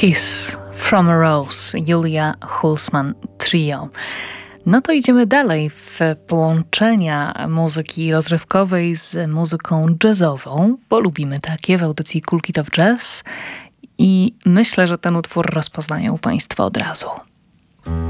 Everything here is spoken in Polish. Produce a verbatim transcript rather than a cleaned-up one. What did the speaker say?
Kiss from a Rose, Julia Hulsman Trio. No to idziemy dalej w połączenia muzyki rozrywkowej z muzyką jazzową, bo lubimy takie w audycji Cool Kid of Jazz i myślę, że ten utwór rozpoznają Państwo od razu.